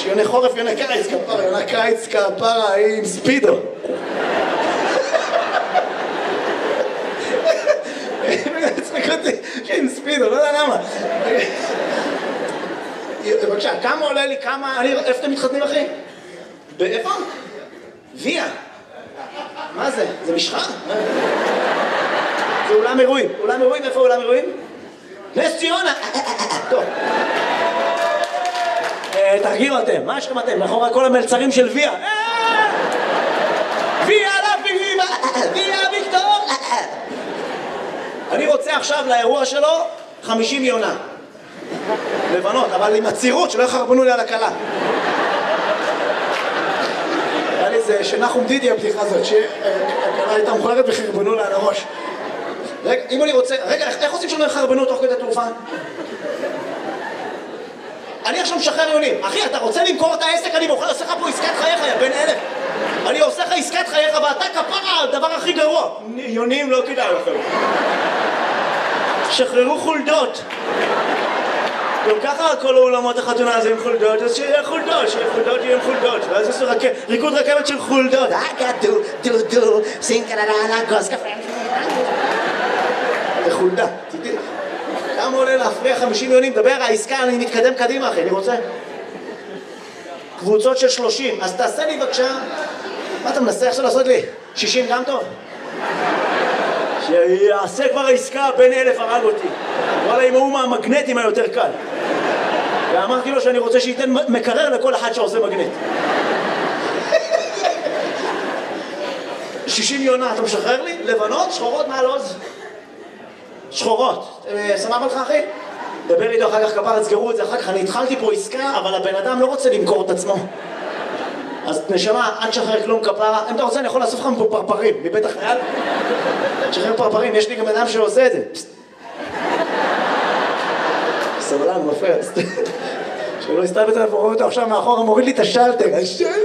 יש יוני חורף, יוני קיץ, כפרה, יוני קיץ, כפרה, היא עם ספידו. צחק אותי, שהיא עם ספידו, לא יודע למה. בבקשה, כמה עולה לי, כמה... איפה אתם מתחתנים, אחי? באיפה? ויה. מה זה? זה משחה? זה אולם אירועים. אולם אירועים? איפה אולם אירועים? נס ציונה. טוב. תרגיעו אתם. מה יש לכם אתם? מאחורי כל המלצרים של ויה. ויה לביבה! ויה ויקטור! אני רוצה עכשיו לאירוע שלו 50 יונה. לבנות, אבל עם הצירות שלא יחרבנו לי על הקלה. היה לי זה שנחום דידי הבדיחה הזאת, שהקלה הייתה מוכרת וחרבנו לה על הראש. רגע, אם אני רוצה... רגע, איך עושים שלא יחרבנו תוך כדי תעופה? אני עכשיו משחרר יונים. אחי, אתה רוצה למכור את העסק? אני עושה לך פה עסקת חייך, יא בן אלף. אני עושה לך עסקת חייך ואתה כפרה, הדבר הכי גרוע. יונים לא כדאי לכם. שחררו חולדות. גם ככה כל האולמות החתונה הזה עם חולדות, אז שיהיה חולדות, יהיה עם חולדות. ואז יש ריקוד רכבת של חולדות. דו, סינקללה, גוס קפה. זה חולדה. כמה עולה להפריע 50 יונים? דבר, העסקה, אני מתקדם קדימה, אחי, אני רוצה. קבוצות של 30, אז תעשה לי בבקשה. מה אתה מנסה עכשיו לעשות לי? 60 גם טוב? שיעשה כבר העסקה, בן 1000 הרג אותי. וואלה, אם הוא מהמגנטים היותר קל. ואמרתי לו שאני רוצה שייתן מקרר לכל אחד שעושה מגנט. 60 יונה, אתה משחרר לי? לבנות, שחורות מעל עוז? שחורות. סמב לך, אחי? דבר איתו אחר כך, כפר, תסגרו את זה אחר כך. אני התחלתי פה עסקה, אבל הבן אדם לא רוצה למכור את עצמו. אז נשמה, אל תשחרר כלום, כפרה. אם אתה רוצה, אני יכול לאסוף לך פה פרפרים, מבית החייל. תשחרר פרפרים, יש לי גם אדם שעושה את זה. סבלן, מפריע. שלא הסתלבט עליו, רואה אותו עכשיו מאחורה, מוריד לי את השלטר.